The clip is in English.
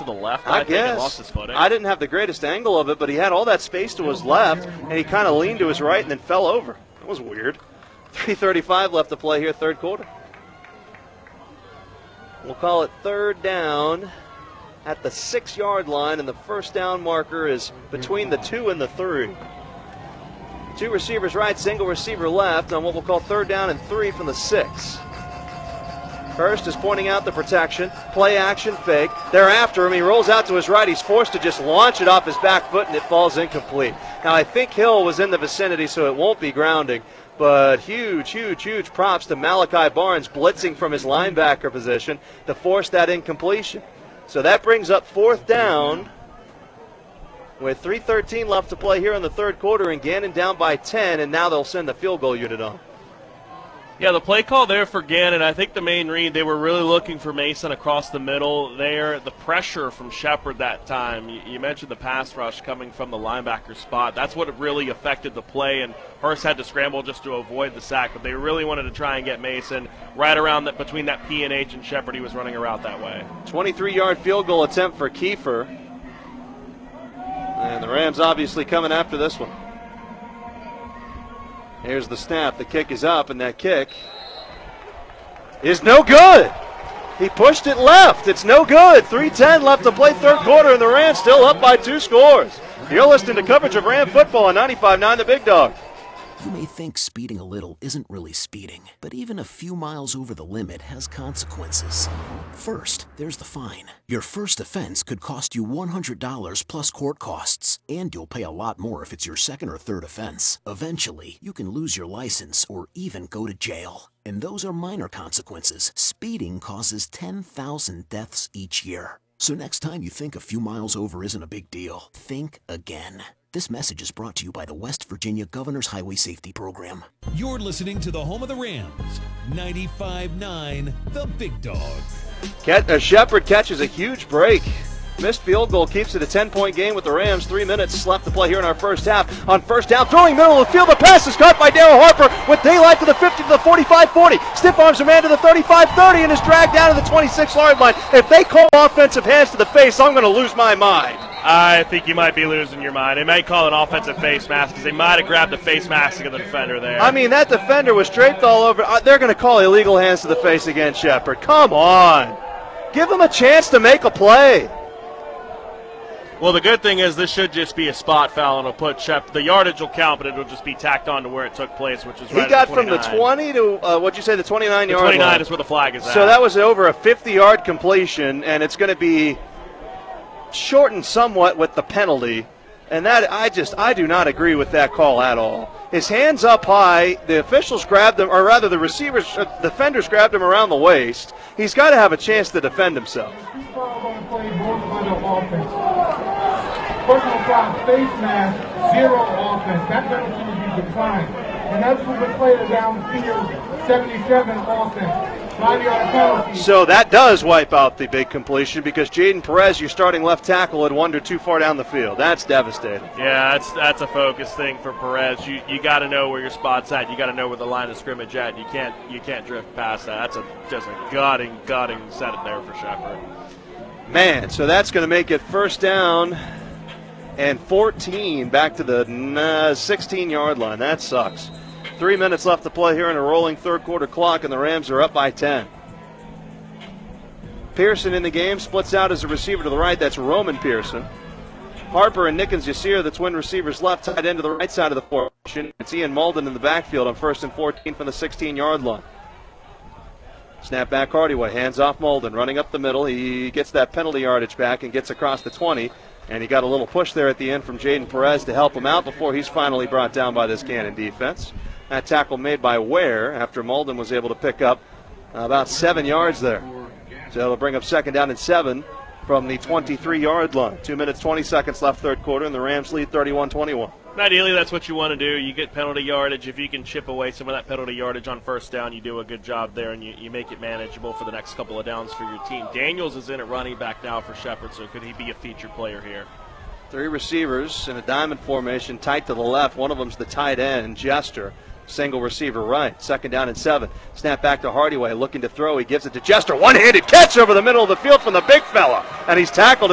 the left, I think, guess. and lost his footing. I didn't have the greatest angle of it, but he had all that space to his left, and he kind of leaned to his right and then fell over. That was weird. 3:35 left to play here, third quarter. We'll call it third down at the 6-yard line, and the first down marker is between the 2 and the 3. 2 receivers right, single receiver left on what we'll call third down and 3 from the 6. Hurst is pointing out the protection. Play action fake. They're after him. He rolls out to his right. He's forced to just launch it off his back foot, and it falls incomplete. Now, I think Hill was in the vicinity, so it won't be grounding. But huge props to Malachi Barnes blitzing from his linebacker position to force that incompletion. So that brings up fourth down with 3:13 left to play here in the third quarter, and Gannon down by 10, and now they'll send the field goal unit on. Yeah, the play call there for Gannon, I think the main read, they were really looking for Mason across the middle there. The pressure from Shepard that time, you mentioned the pass rush coming from the linebacker spot. That's what really affected the play, and Hurst had to scramble just to avoid the sack, but they really wanted to try and get Mason right around that, between that P&H and Shepard. He was running a route that way. 23-yard field goal attempt for Kiefer. And the Rams obviously coming after this one. Here's the snap. The kick is up, and that kick is no good. He pushed it left. It's no good. 3:10 left to play third quarter, and the Rams still up by 2 scores. You're listening to coverage of Ram football on 95.9 The Big Dog. You may think speeding a little isn't really speeding, but even a few miles over the limit has consequences. First, there's the fine. Your first offense could cost you $100 plus court costs, and you'll pay a lot more if it's your second or third offense. Eventually, you can lose your license or even go to jail. And those are minor consequences. Speeding causes 10,000 deaths each year. So next time you think a few miles over isn't a big deal, think again. This message is brought to you by the West Virginia Governor's Highway Safety Program. You're listening to the home of the Rams, 95.9 The Big Dog. Shepard catches a huge break. Missed field goal keeps it a 10-point game with the Rams. 3 minutes left to play here in our first half. On first down, throwing middle of the field. The pass is caught by Daryl Harper with daylight to the 50 to the 45-40. Stiff arms a man to the 35-30 and is dragged down to the 26-yard line. If they call offensive hands to the face, I'm going to lose my mind. I think you might be losing your mind. They might call it an offensive face mask because they might have grabbed the face mask of the defender there. I mean, that defender was draped all over. They're going to call illegal hands to the face against Shepard. Come on. Give him a chance to make a play. Well, the good thing is this should just be a spot foul, and it'll put the yardage will count, but it'll just be tacked on to where it took place, which is right. He got at the from the 20 to, what'd you say, the 29-yard line? 29 is where the flag is at. So that was over a 50-yard completion, and it's going to be shortened somewhat with the penalty. And that I do not agree with that call at all. His hands up high, the officials grabbed him, or rather the defenders grabbed him around the waist. He's got to have a chance to defend himself. Personal foul, face mask, 0 offense. That penalty would be declined. And that's what the player downfield, 77 offense. 5-yard penalty. So that does wipe out the big completion because Jaden Perez, your starting left tackle, had wandered too far down the field. That's devastating. Yeah, that's a focus thing for Perez. You got to know where your spot's at. You got to know where the line of scrimmage at. You can't drift past that. That's just a gutting setup there for Shepard. Man, so that's going to make it first down and 14 back to the 16-yard line. That sucks. 3 minutes left to play here in a rolling third quarter clock, and the Rams are up by 10. Pearson in the game, splits out as a receiver to the right. That's Roman Pearson. Harper and Nickens Yasir, the twin receivers left, tight end to the right side of the formation. It's Ian Malden in the backfield on 1st and 14 from the 16-yard line. Snap back Hardyway, hands off Malden, running up the middle. He gets that penalty yardage back and gets across the 20. And he got a little push there at the end from Jaden Perez to help him out before he's finally brought down by this Gannon defense. That tackle made by Ware after Malden was able to pick up about 7 yards there. So it'll bring up second down and 7 from the 23-yard line. 2 minutes, 20 seconds left third quarter, and the Rams lead 31-21. Ideally, that's what you want to do. You get penalty yardage. If you can chip away some of that penalty yardage on first down, you do a good job there, and you make it manageable for the next couple of downs for your team. Daniels is in at running back now for Shepard, so could he be a featured player here? 3 receivers in a diamond formation, tight to the left. One of them's the tight end, Jester. Single receiver right. Second down and 7. Snap back to Hardyway, looking to throw. He gives it to Jester. One-handed catch over the middle of the field from the big fella, and he's tackled